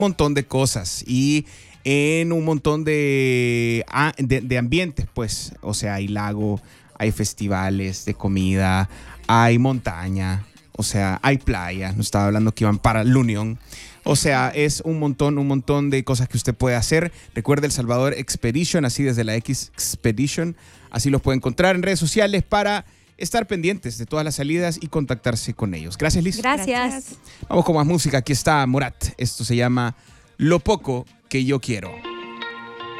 montón de cosas y en un montón de ambientes, pues. O sea, hay lago, hay festivales de comida, hay montaña, o sea, hay playa. Nos estaba hablando que iban para La Unión. O sea, es un montón de cosas que usted puede hacer. Recuerde El Salvador Expedition, así desde la X Expedition. Así los puede encontrar en redes sociales para estar pendientes de todas las salidas y contactarse con ellos. Gracias, Liz. Gracias. Vamos con más música. Aquí está Morat. Esto se llama Lo Poco Que Yo Quiero.